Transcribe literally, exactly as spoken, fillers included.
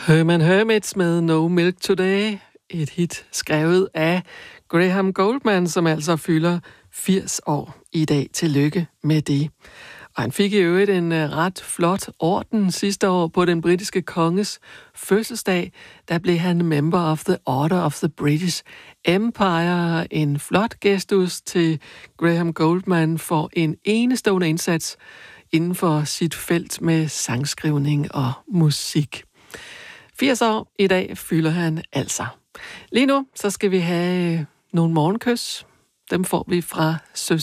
Herman Hermits med No Milk Today. Et hit skrevet af Graham Gouldman, som altså fylder firs år i dag. Tillykke med det. Og han fik i øvrigt en ret flot orden sidste år på den britiske konges fødselsdag. Der blev han member of the Order of the British Empire. En flot gestus til Graham Gouldman for en enestående indsats inden for sit felt med sangskrivning og musik. firs år i dag fylder han altså. Lige nu så skal vi have nogle morgenkys. Dem får vi fra søster.